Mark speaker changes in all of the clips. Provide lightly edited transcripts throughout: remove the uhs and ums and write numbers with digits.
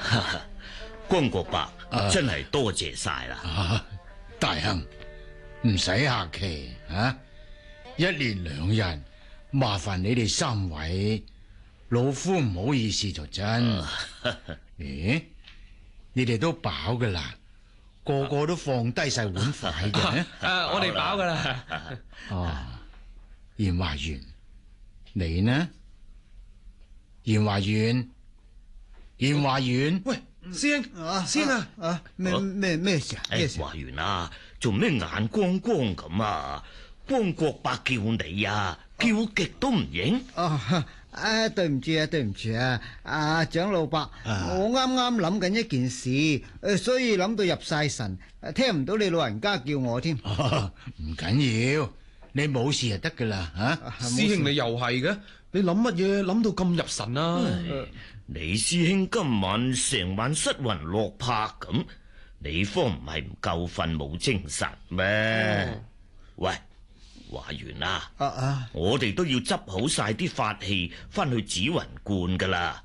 Speaker 1: 光國伯真係多謝晒啦。
Speaker 2: 大亨唔使客氣啊！一連兩日麻煩你哋三位，老夫唔好意思就真。咦？你哋都飽噶啦，個個都放低晒碗筷嘅。
Speaker 3: 我哋飽噶啦。
Speaker 2: 哦，嚴華園，你呢？嚴華園，嚴華園，
Speaker 3: 喂，師兄，師兄啊，
Speaker 4: 咩事啊？咩事？
Speaker 1: 華園啊，做咩眼光光咁啊？光國伯叫你啊，叫極都唔應。
Speaker 4: 對唔住啊，阿長老伯，我啱啱諗緊一件事，所以諗到入晒神，聽唔到你老人家叫我添。
Speaker 2: 唔緊要，你冇事就得噶啦吓。
Speaker 3: 師兄你又係嘅，你諗乜嘢諗到咁入神啊？
Speaker 1: 你師兄今晚成晚失魂落魄咁，你方唔係唔夠瞓冇精神咩？喂，華園啊，我哋都要執好晒啲法器翻去紫雲觀噶啦。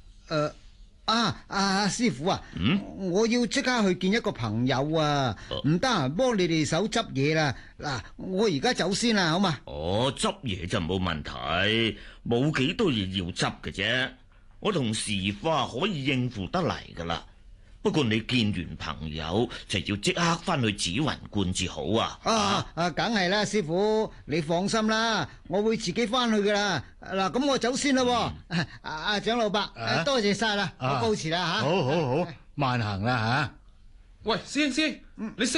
Speaker 4: 師傅啊，我要即刻去見一個朋友啊，唔得閒幫你哋手執嘢啦。嗱，我而家走先啦，好嘛？
Speaker 1: 執嘢就冇問題，冇幾多嘢要執嘅啫。我同時花可以應付得嚟噶啦。不過你見完朋友就要即刻翻去紫雲觀至好啊！
Speaker 4: 梗係啦，師傅你放心啦，我會自己翻去噶啦。嗱，咁我走先啦。阿長老伯，多謝晒啦，我告辭啦吓。
Speaker 2: 好，慢行啦吓。
Speaker 3: 喂，師兄，你識